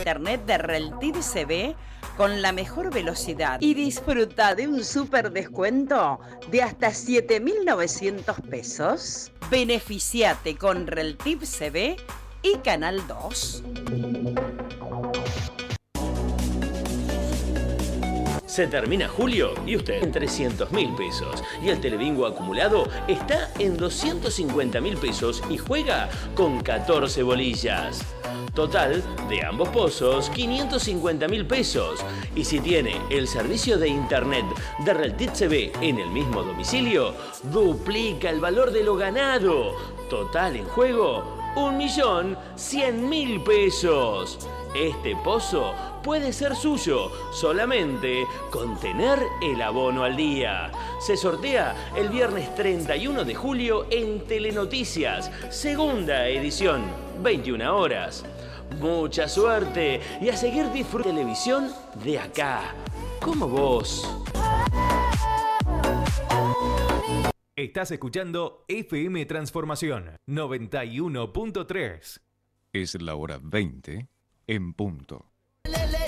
Internet de Reltiv CB con la mejor velocidad y disfruta de un súper descuento de hasta 7.900 pesos. Beneficiate con Reltiv CB y Canal 2. Se termina julio y usted en 300.000 pesos. Y el Telebingo acumulado está en 250.000 pesos y juega con 14 bolillas. Total, de ambos pozos, 550.000 pesos. Y si tiene el servicio de internet de Reltiv CB en el mismo domicilio, duplica el valor de lo ganado. Total en juego, 1.100.000 pesos. Este pozo puede ser suyo solamente con tener el abono al día. Se sortea el viernes 31 de julio en Telenoticias, segunda edición, 21 horas. Mucha suerte y a seguir disfrutando televisión de acá, como vos. Estás escuchando FM Transformación 91.3. Es la hora 20 en punto.